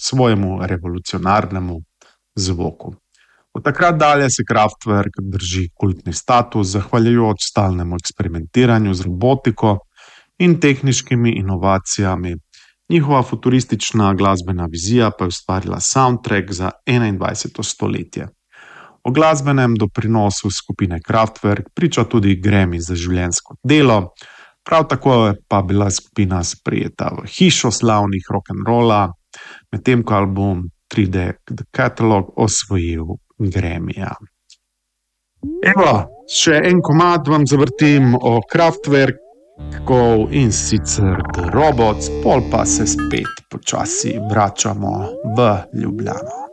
svojemu revolucionarnemu zvoku. Od takrat dalje se Kraftwerk drži kultni status, zahvaljujoč stalnemu eksperimentiranju z robotiko in tehničnimi inovacijami. Njihova futuristična glasbena vizija pa je ustvarila soundtrack za 21. stoletje. O glasbenem doprinosu skupine Kraftwerk priča tudi Grammy za življenjsko delo, prav tako je pa bila skupina sprejeta v hišo slavnih rock'n'rolla, medtem ko album 3D The Catalog osvojil Grammyja. Evo, še en komad vam zavrtim o Kraftwerku in sicer The Robots, pol pa se spet počasi vračamo v Ljubljano.